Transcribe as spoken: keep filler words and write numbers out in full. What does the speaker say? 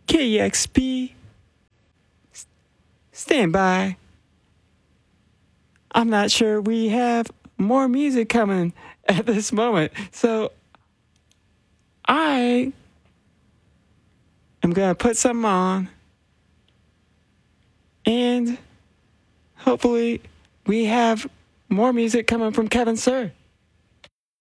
K E X P. Stand by. I'm not sure we have more music coming at this moment. So I am going to put something on. And hopefully we have more music coming from Kevin Sir.